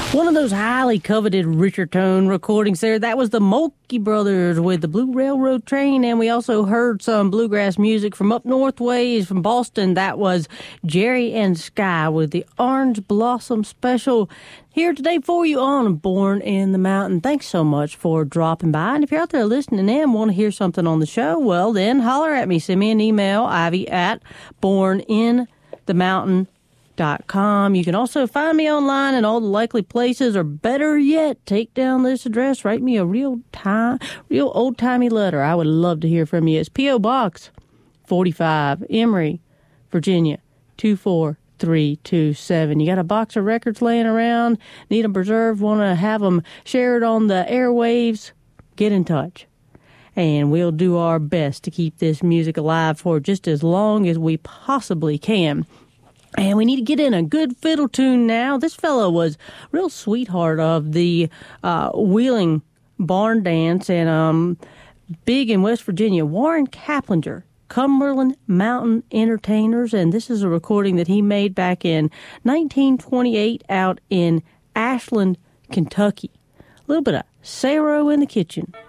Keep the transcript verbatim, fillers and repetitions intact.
One of those highly coveted Richardtone recordings there. That was the Mulkey Brothers with the Blue Railroad Train, and we also heard some bluegrass music from up north ways from Boston. That was Jerry and Sky with the Orange Blossom Special. Here today for you on Born in the Mountain. Thanks so much for dropping by. And if you're out there listening in and want to hear something on the show, well, then holler at me. Send me an email, ivy at born in the mountain dot com. You can also find me online in all the likely places, or better yet, take down this address, write me a real time, real old-timey letter. I would love to hear from you. It's P O. Box forty-five, Emory, Virginia, two four three two seven. You got a box of records laying around, need them preserved, want to have them shared on the airwaves, get in touch. And we'll do our best to keep this music alive for just as long as we possibly can. And we need to get in a good fiddle tune now. This fellow was a real sweetheart of the uh, Wheeling Barn Dance and um, big in West Virginia, Warren Kaplinger, Cumberland Mountain Entertainers. And this is a recording that he made back in nineteen twenty-eight out in Ashland, Kentucky. A little bit of Saro in the Kitchen.